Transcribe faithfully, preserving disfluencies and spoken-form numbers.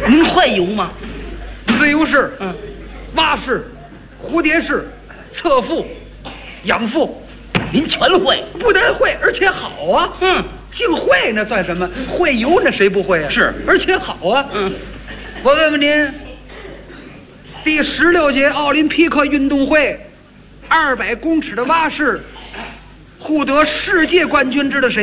您会游吗？ 自由式、 嗯， 蛙式、蝴蝶式、侧腹、仰腹， 您全会。 不但会，而且好啊。 嗯， 净会那算什么？会游那谁不会啊？ 是， 而且好啊。 嗯， 我问问您，第十六届奥林匹克运动会二百公尺的蛙式，获得世界冠军知道谁？